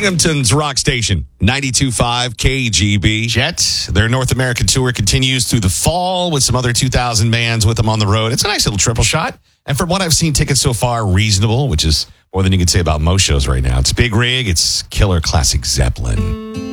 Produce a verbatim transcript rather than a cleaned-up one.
Binghamton's rock station, ninety-two point five K G B. Jets, their North American tour continues through the fall with some other two thousand bands with them on the road. It's a nice little triple shot. And from what I've seen, tickets so far, reasonable, which is more than you can say about most shows right now. It's Big Rig. It's Killer Classic Zeppelin.